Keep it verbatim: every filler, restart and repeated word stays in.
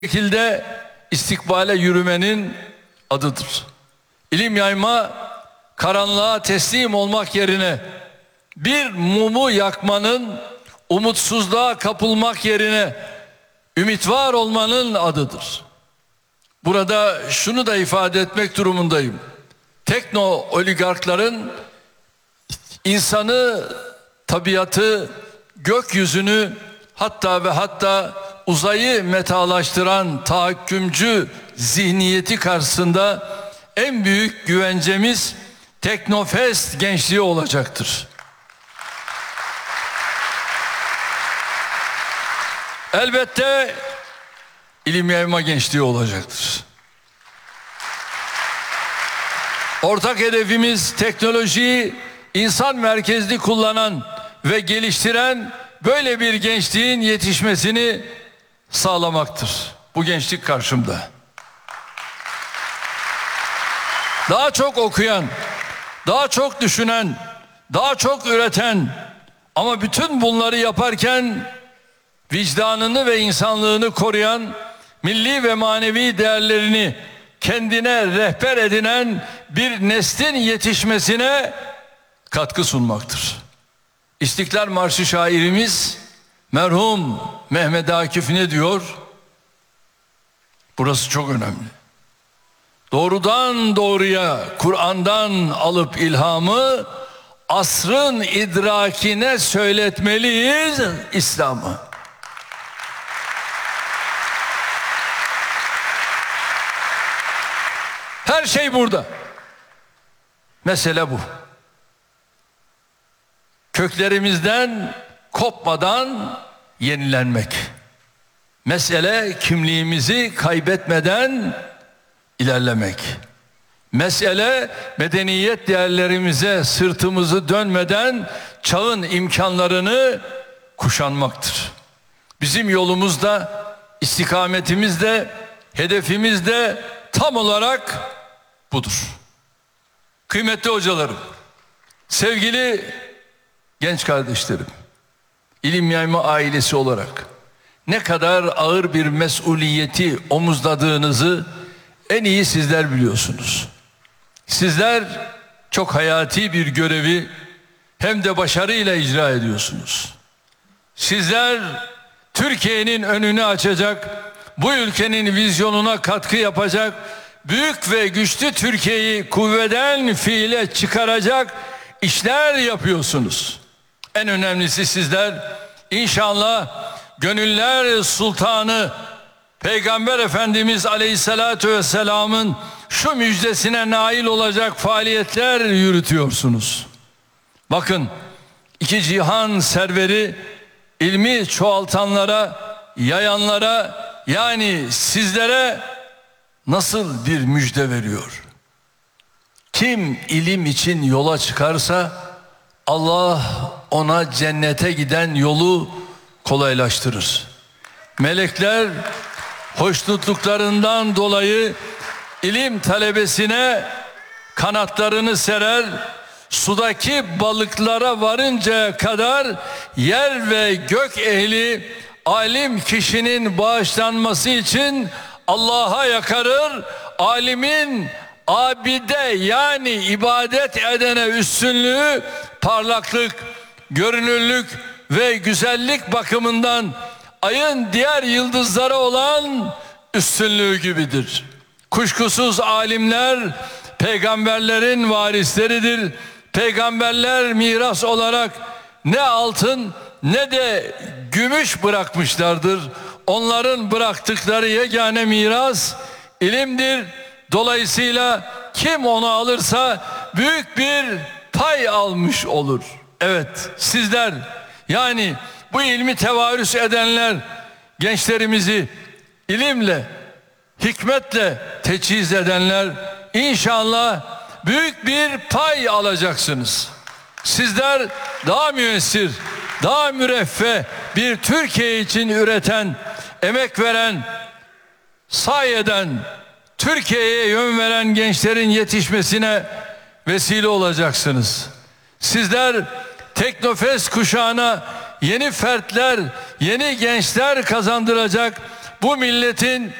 şekilde istikbale yürümenin adıdır. İlim yayma, karanlığa teslim olmak yerine bir mumu yakmanın, umutsuzluğa kapılmak yerine ümit var olmanın adıdır. Burada şunu da ifade etmek durumundayım. Tekno oligarkların insanı, tabiatı, gökyüzünü, hatta ve hatta uzayı metalaştıran tahakkümcü zihniyeti karşısında en büyük güvencemiz Teknofest gençliği olacaktır. Elbette ilim yayma gençliği olacaktır. Ortak hedefimiz teknolojiyi insan merkezli kullanan ve geliştiren böyle bir gençliğin yetişmesini sağlamaktır. Bu gençlik karşımda. Daha çok okuyan, daha çok düşünen, daha çok üreten ama bütün bunları yaparken vicdanını ve insanlığını koruyan, milli ve manevi değerlerini kendine rehber edinen bir neslin yetişmesine katkı sunmaktır. İstiklal Marşı şairimiz merhum Mehmet Akif ne diyor? Burası çok önemli. Doğrudan doğruya Kur'an'dan alıp ilhamı asrın idrakine söyletmeliyiz İslam'ı. Her şey burada. Mesele bu. Köklerimizden kopmadan yenilenmek. Mesele kimliğimizi kaybetmeden ilerlemek. Mesele medeniyet değerlerimize sırtımızı dönmeden çağın imkanlarını kuşanmaktır. Bizim yolumuzda, istikametimizde, hedefimizde tam olarak budur. Kıymetli hocalarım, sevgili genç kardeşlerim, ilim yayma ailesi olarak ne kadar ağır bir mesuliyeti omuzladığınızı en iyi sizler biliyorsunuz. Sizler çok hayati bir görevi hem de başarıyla icra ediyorsunuz. Sizler Türkiye'nin önünü açacak, bu ülkenin vizyonuna katkı yapacak, büyük ve güçlü Türkiye'yi kuvveden fiile çıkaracak işler yapıyorsunuz. En önemlisi sizler inşallah gönüller sultanı Peygamber Efendimiz Aleyhisselatü Vesselam'ın şu müjdesine nail olacak faaliyetler yürütüyorsunuz. Bakın, iki cihan serveri ilmi çoğaltanlara, yayanlara, yani sizlere nasıl bir müjde veriyor? Kim ilim için yola çıkarsa Allah ona cennete giden yolu kolaylaştırır. Melekler hoşnutluklarından dolayı ilim talebesine kanatlarını serer, sudaki balıklara varıncaya kadar yer ve gök ehli alim kişinin bağışlanması için Allah'a yakarır. Alimin abide, yani ibadet edene üstünlüğü parlaklık, görünürlük ve güzellik bakımından ayın diğer yıldızlara olan üstünlüğü gibidir. Kuşkusuz alimler peygamberlerin varisleridir. Peygamberler miras olarak ne altın ne de gümüş bırakmışlardır. Onların bıraktıkları yegane miras ilimdir. Dolayısıyla kim onu alırsa büyük bir pay almış olur. Evet, sizler, yani bu ilmi tevarüs edenler gençlerimizi ilimle, hikmetle teçhiz edenler inşallah büyük bir pay alacaksınız. Sizler daha müessir, daha müreffeh bir Türkiye için üreten, emek veren, sahi eden, Türkiye'ye yön veren gençlerin yetişmesine vesile olacaksınız. Sizler Teknofest kuşağına yeni fertler, yeni gençler kazandıracak bu milletin